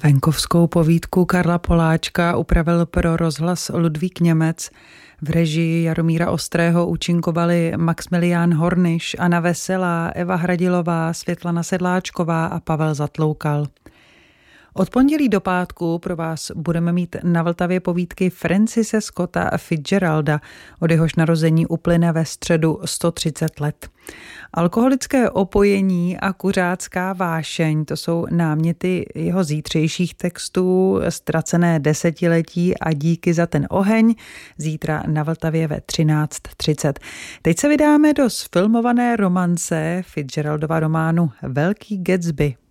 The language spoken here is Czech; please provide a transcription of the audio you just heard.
Venkovskou povídku Karla Poláčka upravil pro rozhlas Ludvík Němec. V režii Jaromíra Ostrého účinkovali Maxmilián Hornyš, Anna Veselá, Eva Hradilová, Světlana Sedláčková a Pavel Zatloukal. Od pondělí do pátku pro vás budeme mít na Vltavě povídky Francise Scotta Fitzgeralda, od jehož narození uplyne ve středu 130 let. Alkoholické opojení a kuřácká vášeň, to jsou náměty jeho zítřejších textů, Ztracené desetiletí a Díky za ten oheň, zítra na Vltavě ve 13:30. Teď se vydáme do zfilmované romance Fitzgeraldova románu Velký Gatsby.